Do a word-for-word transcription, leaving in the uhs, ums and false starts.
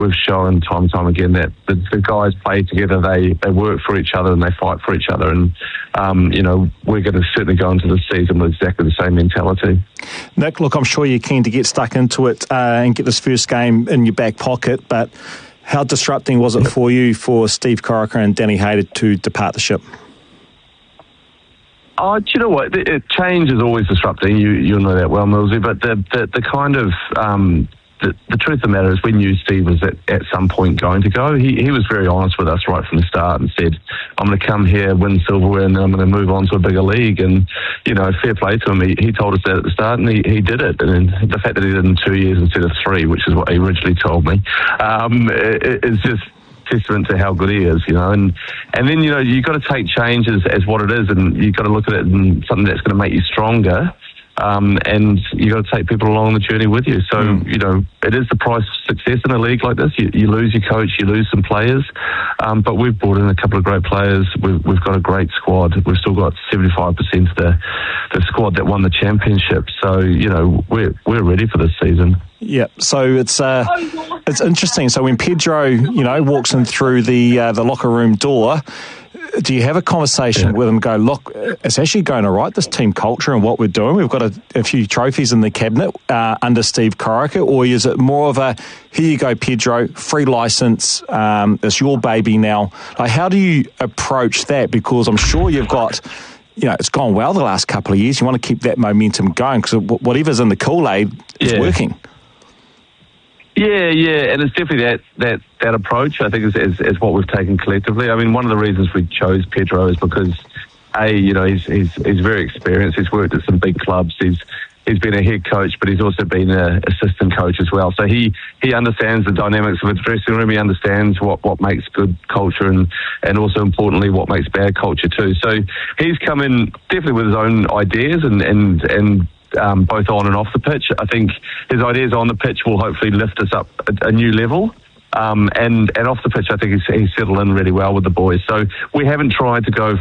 we've shown time and time again that the, the guys play together, they, they work for each other and they fight for each other. And, um, you know, we're going to certainly go into the season with exactly the same mentality. Nick, look, I'm sure you're keen to get stuck into it uh, and get this first game in your back pocket, but how disrupting was it for you for Steve Corica and Danny Hayter to depart the ship? Oh, do you know what? It, it, change is always disrupting. You, you'll know that well, Millsy. But the, the, the kind of... Um, The, the truth of the matter is we knew Steve was at, at some point going to go. He, he was very honest with us right from the start and said, I'm going to come here, win silverware, and then I'm going to move on to a bigger league. And, you know, fair play to him. He, he told us that at the start, and he, he did it. And then the fact that he did it in two years instead of three, which is what he originally told me, um, it, it's just testament to how good he is, you know. And and then, you know, you've got to take change as, as what it is, and you've got to look at it in something that's going to make you stronger. Um, and you got to take people along the journey with you. So, mm. you know, it is the price of success in a league like this. You, you lose your coach, you lose some players, um, but we've brought in a couple of great players. We've, we've got a great squad. We've still got seventy-five percent of the, the squad that won the championship. So, you know, we're we're ready for this season. Yeah, so it's uh, it's interesting. So when Pedro, you know, walks in through the uh, the locker room door, do you have a conversation yeah. with him and go, look, it's actually going all right, this team culture and what we're doing? We've got a, a few trophies in the cabinet uh, under Steve Corica, or is it more of a, here you go, Pedro, free license, um, it's your baby now? Like, how do you approach that? Because I'm sure you've got, you know, it's gone well the last couple of years. You want to keep that momentum going because whatever's in the Kool-Aid is yeah. working. Yeah, yeah, and it's definitely that that, that approach, I think, is, is is what we've taken collectively. I mean, one of the reasons we chose Pedro is because, A, you know, he's he's, he's very experienced. He's worked at some big clubs. He's he's been a head coach, but he's also been an assistant coach as well. So he, he understands the dynamics of a dressing room. He understands what, what makes good culture and, and also, importantly, what makes bad culture too. So he's come in definitely with his own ideas and and and. Um, both on and off the pitch. I think his ideas on the pitch will hopefully lift us up a, a new level. Um, and, and off the pitch, I think he's, he's settled in really well with the boys. So we haven't tried to go